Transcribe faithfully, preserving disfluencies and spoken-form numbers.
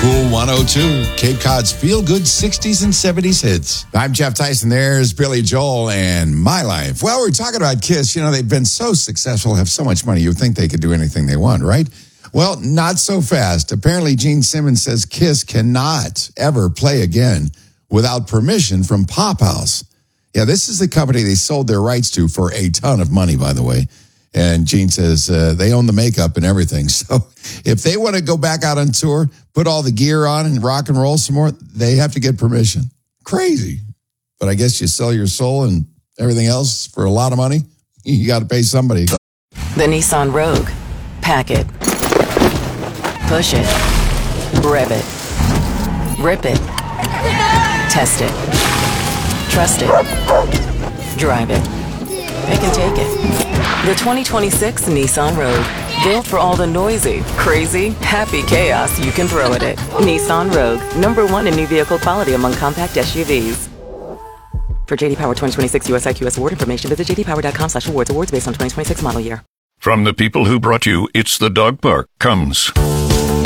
Cool one oh two, Cape Cod's feel-good sixties and seventies hits. I'm Jeff Tyson. There's Billy Joel and My Life. Well, we're talking about Kiss. You know, they've been so successful, have so much money, you would think they could do anything they want, right? Well, not so fast. Apparently, Gene Simmons says Kiss cannot ever play again without permission from Pop House. Yeah, this is the company they sold their rights to for a ton of money, by the way. And Gene says uh, they own the makeup and everything. So if they want to go back out on tour, put all the gear on and rock and roll some more, they have to get permission. Crazy. But I guess you sell your soul and everything else for a lot of money. You got to pay somebody. The Nissan Rogue. Pack it. Push it. Rev it. Rip it. Test it. Trust it. Drive it. Pick and take it. The twenty twenty-six Nissan Rogue. Built for all the noisy, crazy, happy chaos you can throw at it. Nissan Rogue. Number one in new vehicle quality among compact S U Vs. For J D Power twenty twenty-six U S I Q S award information, visit j d power dot com slash awards. Awards based on twenty twenty-six model year. From the people who brought you It's the Dog Park comes...